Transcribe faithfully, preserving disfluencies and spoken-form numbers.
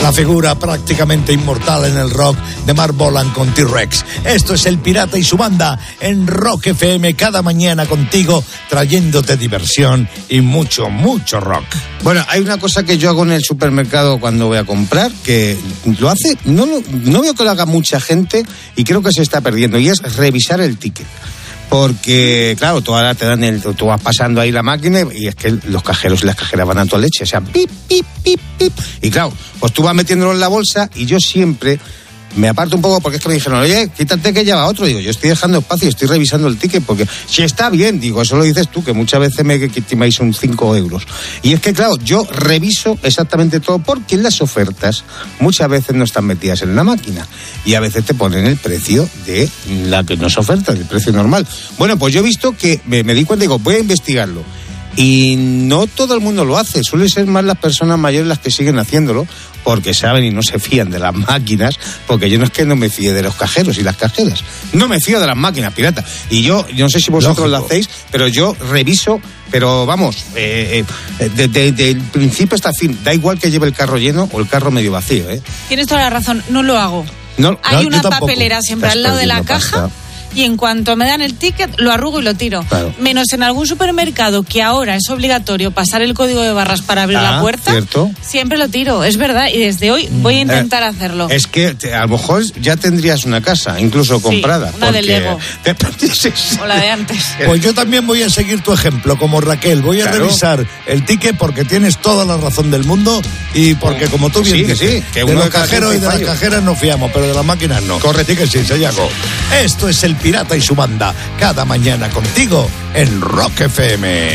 La figura prácticamente inmortal en el rock de Mark Bolan con T-Rex. Esto es El Pirata y su banda en Rock F M, cada mañana contigo, trayéndote diversión y mucho, mucho rock. Bueno, hay una cosa que yo hago en el supermercado cuando voy a comprar, que lo hace, no, lo, no veo que lo haga mucha gente y creo que se está perdiendo, y es revisar el ticket. Porque, claro, tú ahora te dan el, tú vas pasando ahí la máquina y es que los cajeros y las cajeras van a tu leche, o sea, pip, pip, pip, pip. Y claro, pues tú vas metiéndolo en la bolsa y yo siempre me aparto un poco porque es que me dijeron, oye, quítate que lleva otro. Digo, yo estoy dejando espacio, estoy revisando el ticket porque si está bien, digo, eso lo dices tú, que muchas veces me estimáis un cinco euros. Y es que, claro, yo reviso exactamente todo porque las ofertas muchas veces no están metidas en la máquina y a veces te ponen el precio de la que no es oferta, el precio normal. Bueno, pues yo he visto que me, me di cuenta y digo, voy a investigarlo. Y no todo el mundo lo hace, suelen ser más las personas mayores las que siguen haciéndolo porque saben y no se fían de las máquinas, porque yo no es que no me fíe de los cajeros y las cajeras, no me fío de las máquinas, pirata. Y yo, yo no sé si vosotros Lógico. lo hacéis, pero yo reviso, pero vamos, eh, eh, desde de, el principio hasta el fin, da igual que lleve el carro lleno o el carro medio vacío. ¿eh? Tienes toda la razón, no lo hago. No, Hay no, una papelera siempre al lado de la caja. Pasta. Y en cuanto me dan el ticket, lo arrugo y lo tiro. Claro. Menos en algún supermercado que ahora es obligatorio pasar el código de barras para abrir ah, la puerta. ¿Cierto? Siempre lo tiro, es verdad. Y desde hoy voy a intentar eh, hacerlo. Es que te, a lo mejor ya tendrías una casa, incluso comprada. Sí, una porque... del Lego. O la de antes. Pues yo también voy a seguir tu ejemplo, como Raquel. Voy a claro. revisar el ticket porque tienes toda la razón del mundo y porque, como tú bien sí, dices, sí, que de uno los cajeros y de las cajeras nos fiamos, pero de las máquinas no. Correcto. Que sí, Sayago. Esto es El Pirata y su banda, cada mañana contigo en Rock F M.